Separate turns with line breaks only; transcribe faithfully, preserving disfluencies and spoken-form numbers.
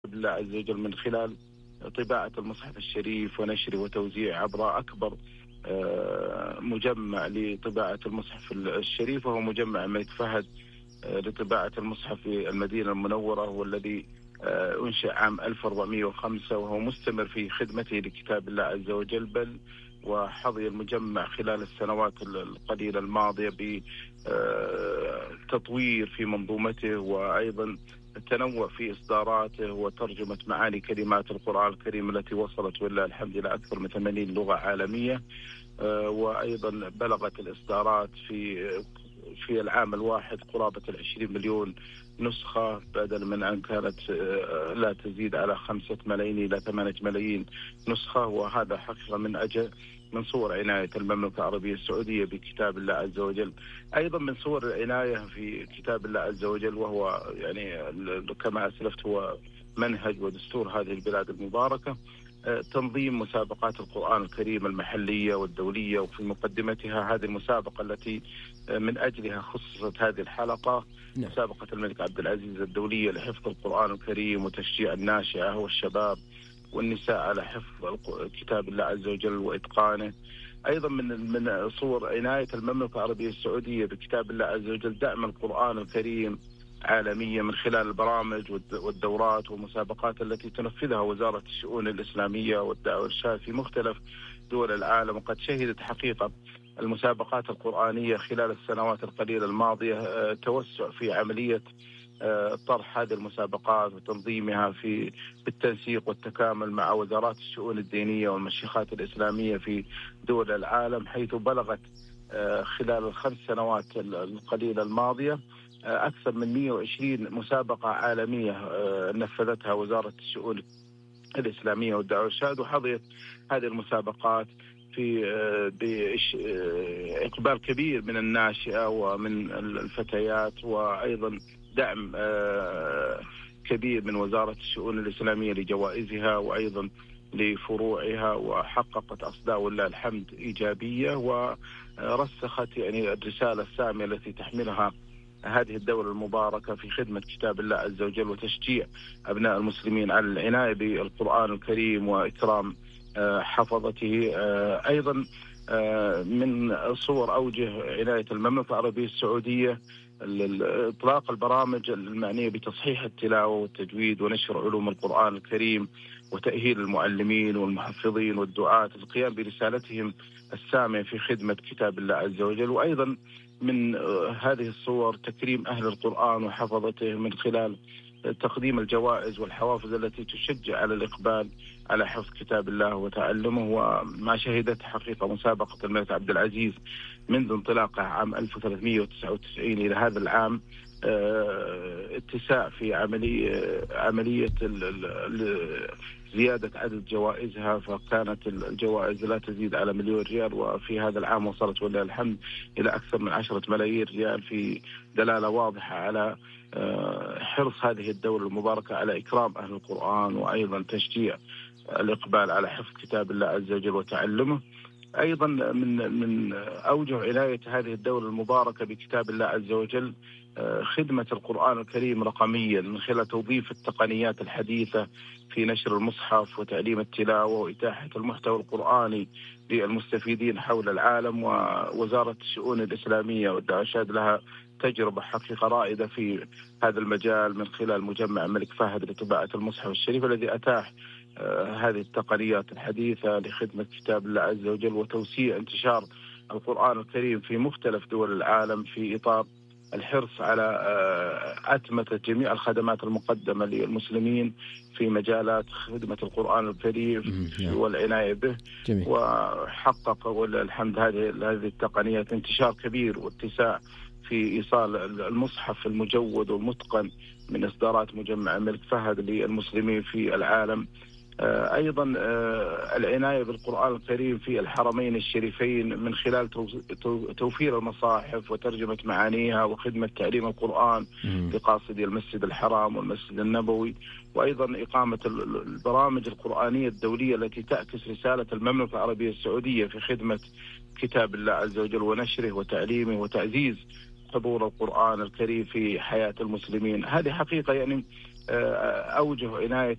الله عز وجل من خلال طباعة المصحف الشريف ونشره وتوزيعه عبر أكبر مجمع لطباعة المصحف الشريف، وهو مجمع الملك فهد لطباعة المصحف في المدينة المنورة، والذي أنشأ عام ألف وأربعمائة وخمسة، وهو مستمر في خدمته لكتاب الله عز وجل. بل وحظي المجمع خلال السنوات القليلة الماضية بتطوير في منظومته، وأيضا التنوع في إصداراته وترجمة معاني كلمات القرآن الكريم التي وصلت ولله الحمد إلى أكثر من ثمانين لغة عالمية. وأيضا بلغت الإصدارات في في العام الواحد قرابة العشرين مليون نسخة، بدل من أن كانت لا تزيد على خمسة ملايين إلى ثمانية ملايين نسخة. وهذا حقيقة من أجل من صور عناية المملكة العربية السعودية بكتاب الله عز وجل. أيضا من صور العناية في كتاب الله عز وجل، وهو يعني كما أسلفت هو منهج ودستور هذه البلاد المباركة، تنظيم مسابقات القرآن الكريم المحلية والدولية. وفي مقدمتها هذه المسابقة التي من أجلها خصصت هذه الحلقة، مسابقة الملك عبد العزيز الدولية لحفظ القرآن الكريم وتشجيع الناشئة والشباب والنساء على حفظ كتاب الله عز وجل وإتقانه. أيضا من من صور عناية المملكة العربية السعودية بكتاب الله عز وجل دعم القرآن الكريم عالميا من خلال البرامج والدورات والمسابقات التي تنفذها وزارة الشؤون الإسلامية والدعوة والإرشاد في مختلف دول العالم. وقد شهدت حقيقة المسابقات القرآنية خلال السنوات القليلة الماضية توسع في عملية طرح هذه المسابقات وتنظيمها في بالتنسيق والتكامل مع وزارات الشؤون الدينية والمشيخات الإسلامية في دول العالم، حيث بلغت خلال الخمس سنوات القليلة الماضية أكثر من مئة وعشرين مسابقة عالمية نفذتها وزارة الشؤون الإسلامية والدعوة والإرشاد. وحظيت هذه المسابقات في بإقبال كبير من الناشئة ومن الفتيات، وأيضا دعم كبير من وزارة الشؤون الإسلامية لجوائزها وأيضا لفروعها، وحققت أصداء ولله الحمد إيجابية، ورسخت يعني الرسالة السامية التي تحملها هذه الدولة المباركة في خدمة كتاب الله عز وجل وتشجيع أبناء المسلمين على العناية بالقرآن الكريم وإكرام حفظته. أيضا من صور أوجه عناية المملكة العربية السعودية إطلاق البرامج المعنية بتصحيح التلاوة والتجويد ونشر علوم القرآن الكريم وتأهيل المعلمين والمحفظين والدعاة القيام برسالتهم السامية في خدمة كتاب الله عز وجل. وأيضا من هذه الصور تكريم أهل القرآن وحفظته من خلال تقديم الجوائز والحوافز التي تشجع على الإقبال على حفظ كتاب الله وتعلمه. وما شهدت حقيقة مسابقة الملك عبد العزيز منذ انطلاقها عام ألف وثلاثمائة وتسعة وتسعين إلى هذا العام اتساع في عملية عملية زيادة عدد جوائزها، فكانت الجوائز لا تزيد على مليون ريال، وفي هذا العام وصلت ولله الحمد إلى أكثر من عشرة ملايين ريال، في دلالة واضحة على حرص هذه الدولة المباركة على إكرام أهل القرآن وأيضا تشجيع الإقبال على حفظ كتاب الله عز وجل وتعلمه. أيضا من من أوجه عناية هذه الدولة المباركة بكتاب الله عز وجل خدمة القرآن الكريم رقميا من خلال توظيف التقنيات الحديثة في نشر المصحف وتعليم التلاوة وإتاحة المحتوى القرآني للمستفيدين حول العالم. ووزارة الشؤون الإسلامية والدعوة والإرشاد لها تجربة حقيقة رائدة في هذا المجال من خلال مجمع الملك فهد لطباعة المصحف الشريف الذي أتاح هذه التقنيات الحديثة لخدمة كتاب الله عز وجل وتوسيع انتشار القرآن الكريم في مختلف دول العالم في إطار الحرص على أتمة جميع الخدمات المقدمة للمسلمين في مجالات خدمة القرآن الكريم والعناية به. جميل. وحقق ولله الحمد هذه هذه التقنيات انتشار كبير واتساع في إيصال المصحف المجود والمتقن من إصدارات مجمع الملك فهد للمسلمين في العالم. أيضا العناية بالقرآن الكريم في الحرمين الشريفين من خلال توفير المصاحف وترجمة معانيها وخدمة تعليم القرآن لقاصدي المسجد الحرام والمسجد النبوي، وأيضا إقامة البرامج القرآنية الدولية التي تعكس رسالة المملكة العربية السعودية في خدمة كتاب الله عز وجل ونشره وتعليمه وتعزيز حضور القرآن الكريم في حياة المسلمين. هذه حقيقة يعني أوجه عناية